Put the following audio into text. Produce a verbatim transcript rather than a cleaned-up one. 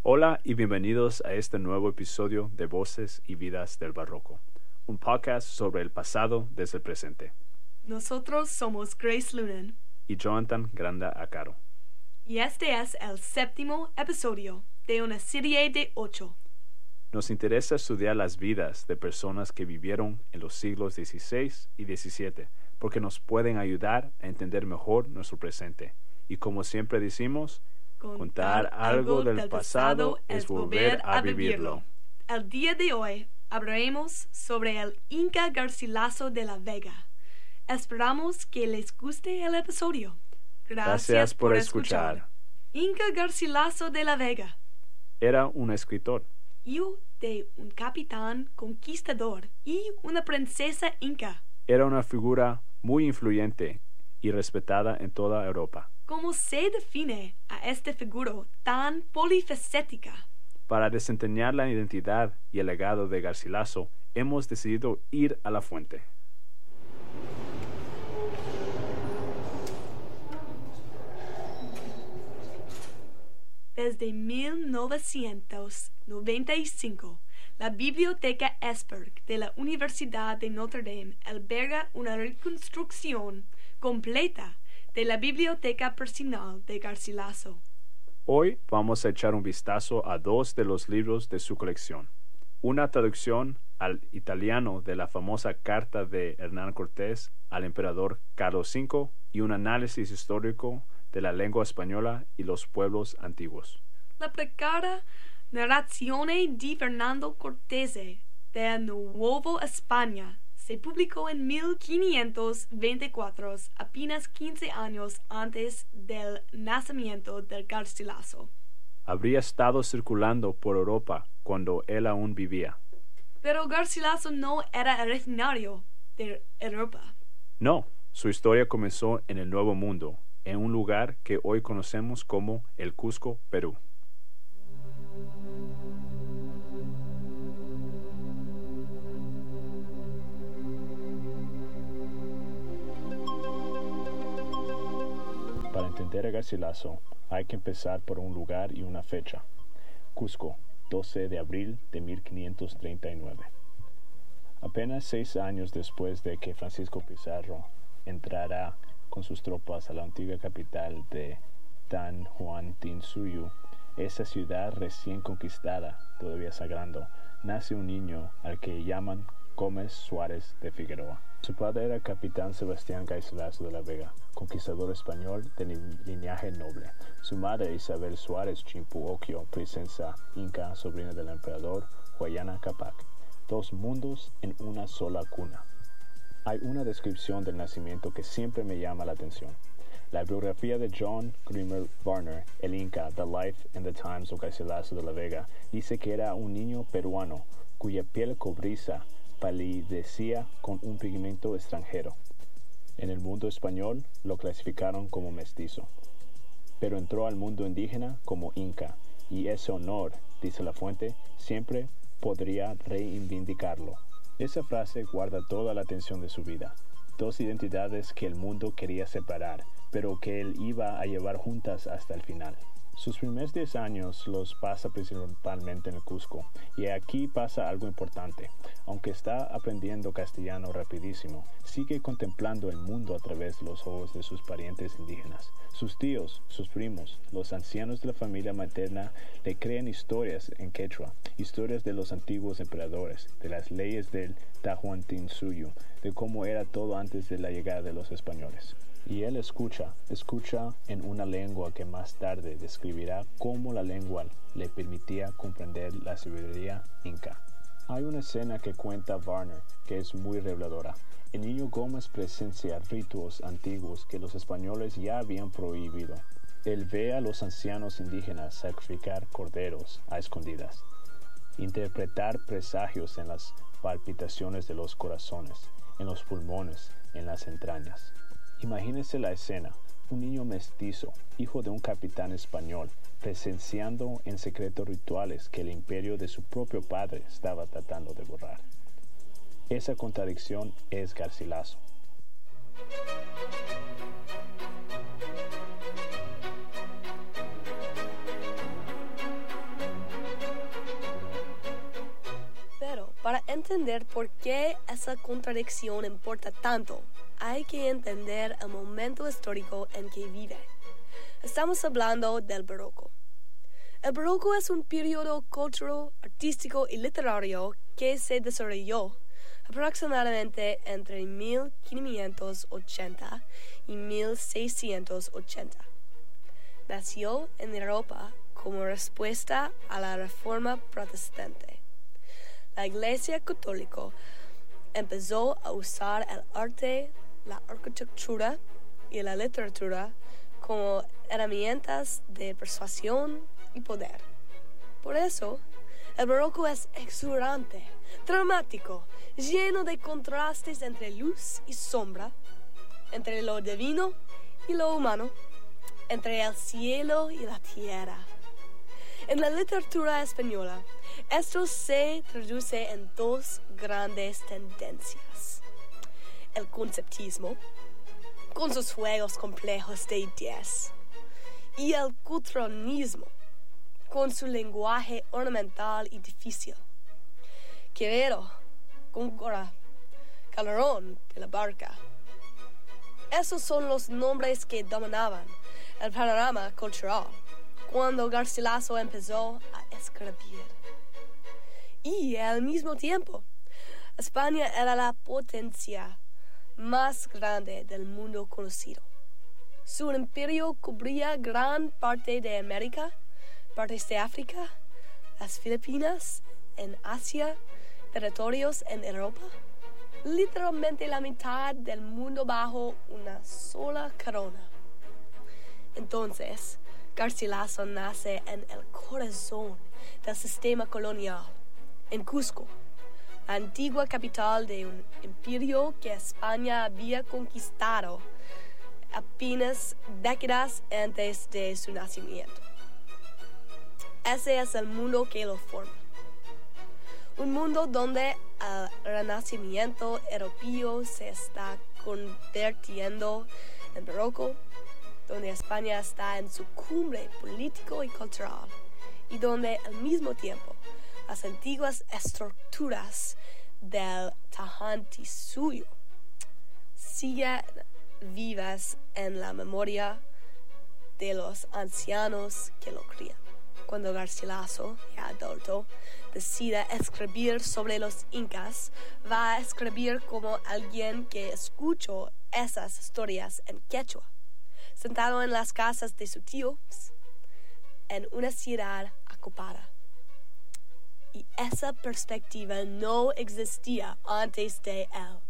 Hola y bienvenidos a este nuevo episodio de Voces y Vidas del Barroco, un podcast sobre el pasado desde el presente. Nosotros somos Grace Lunan y Jonathan Granda Acaro. Y este es el séptimo episodio de una serie de ocho. Nos interesa estudiar las vidas de personas que vivieron en los siglos dieciséis y diecisiete, porque nos pueden ayudar a entender mejor nuestro presente. Y como siempre decimos, contar algo del pasado es volver a vivirlo. El día de hoy hablaremos sobre el Inca Garcilaso de la Vega. Esperamos que les guste el episodio. Gracias, Gracias por, por escuchar. escuchar. Inca Garcilaso de la Vega. Era un escritor. Hijo de un capitán conquistador y una princesa inca. Era una figura muy influyente y respetada en toda Europa. ¿Cómo se define a esta figura tan polifacética? Para desentrañar la identidad y el legado de Garcilaso, hemos decidido ir a la fuente. Desde mil novecientos noventa y cinco, la Biblioteca Esper de la Universidad de Notre Dame alberga una reconstrucción completa de la biblioteca personal de Garcilaso. Hoy vamos a echar un vistazo a dos de los libros de su colección. Una traducción al italiano de la famosa carta de Hernán Cortés al emperador Carlos cinco y un análisis histórico de la lengua española y los pueblos antiguos. La precara Narrazione di Fernando Cortese de Nueva España se publicó en mil quinientos veinticuatro, apenas quince años antes del nacimiento del Garcilaso. Habría estado circulando por Europa cuando él aún vivía. Pero Garcilaso no era originario de Europa. No, su historia comenzó en el Nuevo Mundo, en un lugar que hoy conocemos como el Cusco, Perú. Para entender a Garcilaso, hay que empezar por un lugar y una fecha. Cusco, doce de abril de mil quinientos treinta y nueve. Apenas seis años después de que Francisco Pizarro entrara con sus tropas a la antigua capital de Tahuantinsuyo, esa ciudad recién conquistada, todavía sagrando, nace un niño al que llaman Gómez Suárez de Figueroa. Su padre era capitán Sebastián Garcilaso de la Vega, conquistador español de linaje noble. Su madre Isabel Suárez Chimpuocchio, princesa inca, sobrina del emperador Huayna Cápac. Dos mundos en una sola cuna. Hay una descripción del nacimiento que siempre me llama la atención. La biografía de John Grimmer Varner, el Inca, The Life and the Times of Garcilaso de la Vega, dice que era un niño peruano cuya piel cobriza palidecía con un pigmento extranjero. En el mundo español lo clasificaron como mestizo, pero entró al mundo indígena como Inca, y ese honor, dice la fuente, siempre podría reivindicarlo. Esa frase guarda toda la atención de su vida. Dos identidades que el mundo quería separar, pero que él iba a llevar juntas hasta el final. Sus primeros diez años los pasa principalmente en el Cusco, y aquí pasa algo importante. Aunque está aprendiendo castellano rapidísimo, sigue contemplando el mundo a través de los ojos de sus parientes indígenas. Sus tíos, sus primos, los ancianos de la familia materna le crean historias en quechua, historias de los antiguos emperadores, de las leyes del Tahuantinsuyo, de cómo era todo antes de la llegada de los españoles. Y él escucha, escucha en una lengua que más tarde describirá cómo la lengua le permitía comprender la sabiduría inca. Hay una escena que cuenta Varner que es muy reveladora. El niño Gómez presencia ritos antiguos que los españoles ya habían prohibido. Él ve a los ancianos indígenas sacrificar corderos a escondidas, interpretar presagios en las palpitaciones de los corazones, en los pulmones, en las entrañas. Imagínese la escena, un niño mestizo, hijo de un capitán español, presenciando en secreto rituales que el imperio de su propio padre estaba tratando de borrar. Esa contradicción es Garcilaso. entender por qué esa contradicción importa tanto, hay que entender el momento histórico en que vive. Estamos hablando del Barroco. El Barroco es un periodo cultural, artístico y literario que se desarrolló aproximadamente entre mil quinientos ochenta y mil seiscientos ochenta. Nació en Europa como respuesta a la Reforma Protestante. La Iglesia Católica empezó a usar el arte, la arquitectura y la literatura como herramientas de persuasión y poder. Por eso, el Barroco es exuberante, dramático, lleno de contrastes entre luz y sombra, entre lo divino y lo humano, entre el cielo y la tierra. En la literatura española, esto se traduce en dos grandes tendencias. El conceptismo, con sus juegos complejos de ideas, y el culturalismo, con su lenguaje ornamental y difícil. Quevedo, Góngora, Calderón de la Barca. Esos son los nombres que dominaban el panorama cultural cuando Garcilaso empezó a escribir. Y al mismo tiempo, España era la potencia más grande del mundo conocido. Su imperio cubría gran parte de América, partes de África, las Filipinas, en Asia, territorios en Europa, literalmente la mitad del mundo bajo una sola corona. Entonces, Garcilaso nace en el corazón del sistema colonial, en Cusco, la antigua capital de un imperio que España había conquistado apenas décadas antes de su nacimiento. Ese es el mundo que lo forma. Un mundo donde el renacimiento europeo se está convirtiendo en barroco, donde España está en su cumbre político y cultural, y donde al mismo tiempo las antiguas estructuras del Tajante suyo siguen vivas en la memoria de los ancianos que lo crían. Cuando Garcilaso, ya adulto, decide escribir sobre los incas, va a escribir como alguien que escuchó esas historias en quechua, sentado en las casas de sus tíos, en una ciudad ocupada. Y esa perspectiva no existía antes de él.